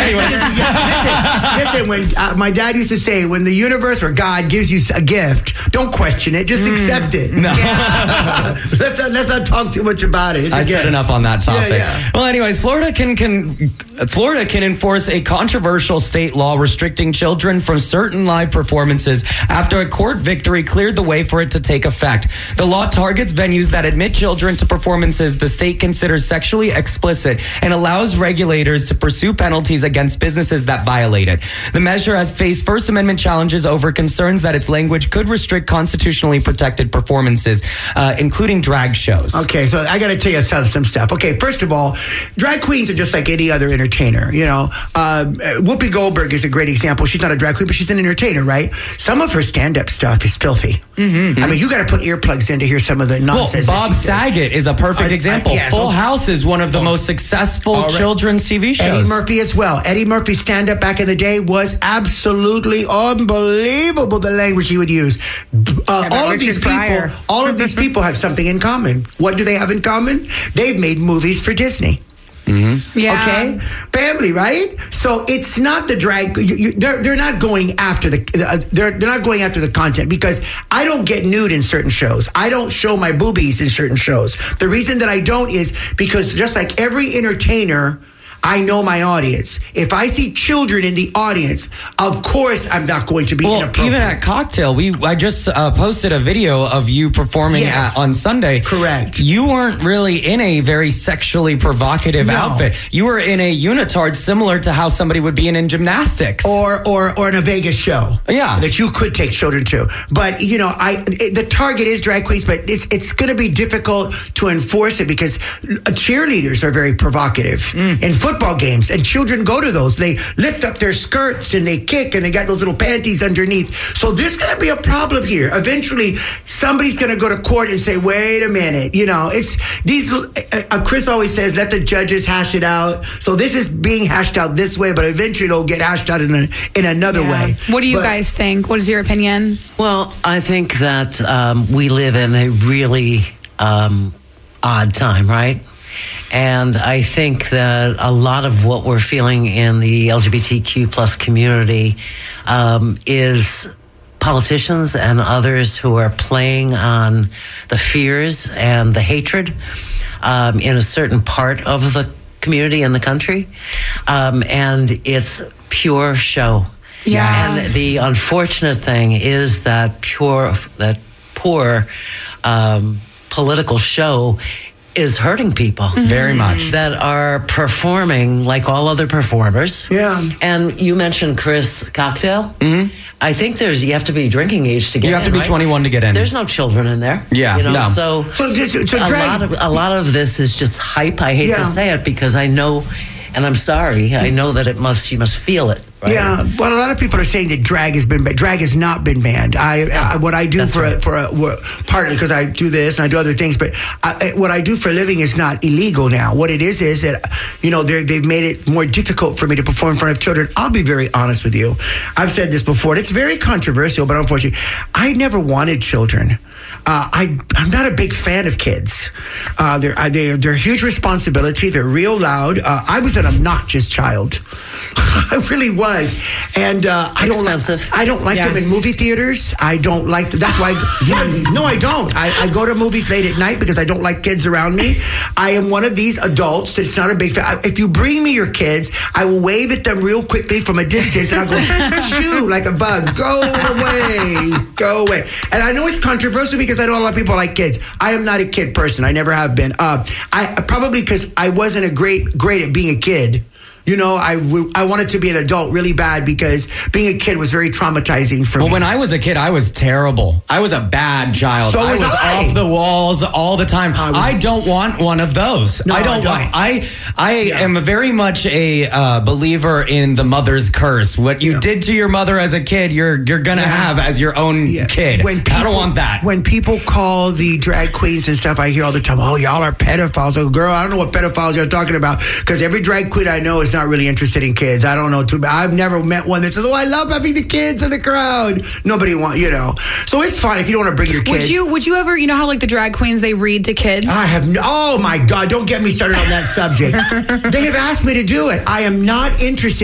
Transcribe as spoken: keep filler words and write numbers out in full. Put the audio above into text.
anyway. listen, listen, when uh, my dad used to say, when the universe or God gives you a gift, don't question it, just mm. accept it. No. Yeah. let's, not, let's not talk too much about it. It's I said enough on that topic. Yeah, yeah. Well, anyways, Florida can, can Florida can enforce a controversial state law restricting children from certain live performances after a court victory cleared the way for it to take effect. The law targets venues that admit children to performances the state considers sexually explicit and allows regulators to pursue penalties against businesses that violate it. The measure has faced First Amendment challenges over concerns that its language could restrict constitutionally protected performances, uh, including drag shows. Okay, so I got to tell you some, some stuff. Okay, first of all, drag queens are just like any other entertainer. You know, uh, Whoopi Goldberg is a great example. She's not a drag queen, but she's an entertainer, right? Some of her stand-up stuff is filthy. Mm-hmm. I mean, you got to put earplugs in to hear some of the nonsense. Well, Bob Saget is a perfect uh, example. Uh, yeah, Full so, House is one of the oh, most successful right. children's T V shows. Eddie Murphy as well. Eddie Murphy's stand-up back in the day was absolutely unbelievable, the language he would use. Uh, all of these people, all of these people have something in common. What do they have in common? They've made movies for Disney. Mm-hmm. Yeah. Okay. Family, right? So it's not the drag. You, you, they're they're not going after the uh, they're they're not going after the content because I don't get nude in certain shows. I don't show my boobies in certain shows. The reason that I don't is because just like every entertainer, I know my audience. If I see children in the audience, of course I'm not going to be well, inappropriate. Even at Cocktail, we I just uh, posted a video of you performing yes. at, on Sunday. Correct. You weren't really in a very sexually provocative no. outfit. You were in a unitard similar to how somebody would be in, in gymnastics. Or, or or in a Vegas show. Yeah. That you could take children to. But, you know, I it, the target is drag queens, but it's it's going to be difficult to enforce it because cheerleaders are very provocative. Mm. In football games, and children go to those. They lift up their skirts and they kick and they got those little panties underneath. So there's going to be a problem here. Eventually, somebody's going to go to court and say, wait a minute, you know, it's these, uh, uh, Chris always says, let the judges hash it out. So this is being hashed out this way, but eventually it'll get hashed out in, a, in another yeah. way. What do you but, guys think? What is your opinion? Well, I think that um, we live in a really um, odd time, right? And I think that a lot of what we're feeling in the L G B T Q plus community um, is politicians and others who are playing on the fears and the hatred um, in a certain part of the community and the country. Um, and it's pure show. Yes. And the unfortunate thing is that pure, that poor um, political show is hurting people. Mm-hmm. Very much. That are performing like all other performers. Yeah. And you mentioned Chris Cocktail. Mm-hmm. I think there's, you have to be drinking age to get in. You have to in, be right? twenty-one to get in. There's no children in there. Yeah. You know, no. so, so, so, so a, drag- lot of, a lot of this is just hype. I hate yeah. to say it because I know, and I'm sorry, I know that it must, you must feel it. Right? Yeah, well, a lot of people are saying that drag has been, but drag has not been banned. I, I what I do That's for right. a, for a, well, partly because I do this and I do other things, but I, what I do for a living is not illegal now. What it is is that you know they've made it more difficult for me to perform in front of children. I'll be very honest with you. I've said this before. And it's very controversial, but unfortunately, I never wanted children. Uh, I, I'm not a big fan of kids. Uh, they're, uh, they're, they're a huge responsibility. They're real loud. Uh, I was an obnoxious child. I really was. And uh, I don't Expensive. I don't like Yeah. them in movie theaters. I don't like, that's why, I, no, I don't. I, I go to movies late at night because I don't like kids around me. I am one of these adults that's not a big fan. If you bring me your kids, I will wave at them real quickly from a distance and I'll go, shoo, like a bug. Go away. Go away. And I know it's controversial because I know a lot of people like kids. I am not a kid person. I never have been. Uh, I probably because I wasn't a great great at being a kid. You know, I, w- I wanted to be an adult really bad because being a kid was very traumatizing for well, me. Well, when I was a kid, I was terrible. I was a bad child. So I was was I. off the walls all the time. I, was, I don't want one of those. No, I don't, I don't. want. I I Yeah. am very much a uh, believer in the mother's curse. What you Yeah. did to your mother as a kid, you're you're gonna Yeah. have as your own Yeah. kid. When people, I don't want that. When people call the drag queens and stuff, I hear all the time, oh, y'all are pedophiles. Oh, girl, I don't know what pedophiles you're talking about because every drag queen I know is not really interested in kids. I don't know too bad. I've never met one that says, oh, I love having the kids in the crowd. Nobody want, you know. So it's fine if you don't want to bring your kids. Would you would you ever, you know how like the drag queens, they read to kids? I have no, oh my God, don't get me started on that subject. They have asked me to do it. I am not interested.